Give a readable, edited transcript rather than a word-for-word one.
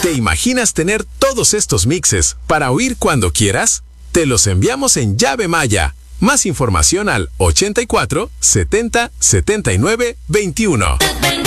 ¿Te imaginas tener todos estos mixes para oír cuando quieras? Te los enviamos en llave Maya. Más información al 84 70 79 21.